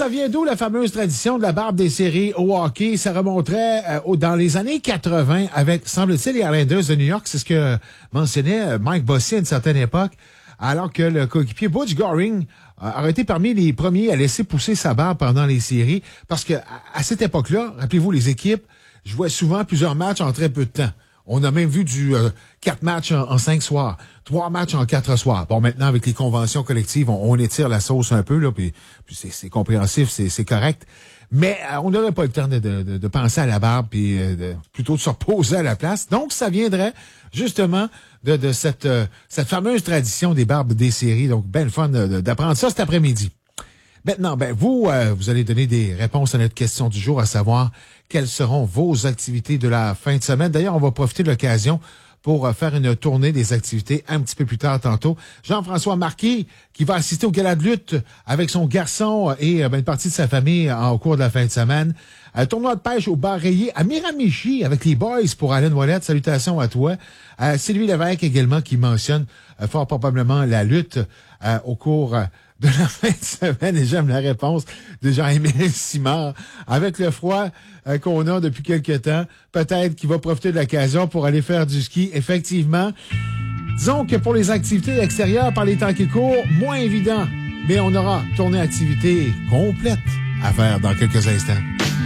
ça vient d'où la fameuse tradition de la barbe des séries au hockey? Ça remonterait dans les années 80 avec, semble-t-il, les Islanders de New York. C'est ce que mentionnait Mike Bossy à une certaine époque, alors que le coéquipier Butch Goring aurait été parmi les premiers à laisser pousser sa barbe pendant les séries. Parce que à cette époque-là, rappelez-vous, les équipes jouaient souvent plusieurs matchs en très peu de temps. On a même vu du 4 matchs en 5 soirs, 3 matchs en 4 soirs. Bon, maintenant, avec les conventions collectives, on étire la sauce un peu, là, puis c'est compréhensif, c'est correct. Mais on n'aurait pas le temps de penser à la barbe, puis plutôt de se reposer à la place. Donc, ça viendrait justement de cette fameuse tradition des barbes des séries. Donc, ben le fun d'apprendre ça cet après-midi. Maintenant, vous allez donner des réponses à notre question du jour, à savoir quelles seront vos activités de la fin de semaine. D'ailleurs, on va profiter de l'occasion pour faire une tournée des activités un petit peu plus tard tantôt. Jean-François Marquis, qui va assister au gala de lutte avec son garçon et une partie de sa famille au cours de la fin de semaine. Tournoi de pêche au bar rayé à Miramichi avec les boys pour Alain Ouellette. Salutations à toi. Sylvie Lévesque également qui mentionne fort probablement la lutte au cours de la fin de semaine. Et j'aime la réponse de Jean-Émile Simard. Avec le froid qu'on a depuis quelques temps, peut-être qu'il va profiter de l'occasion pour aller faire du ski. Effectivement, disons que pour les activités extérieures par les temps qui courent, moins évident. Mais on aura tournée activité complète à faire dans quelques instants.